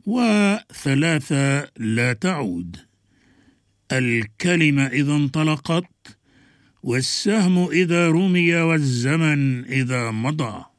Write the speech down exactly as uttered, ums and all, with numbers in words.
وثلاثة لا تعود. الكلمة إذا انطلقت، والسهم إذا رمي، والزمن إذا مضى.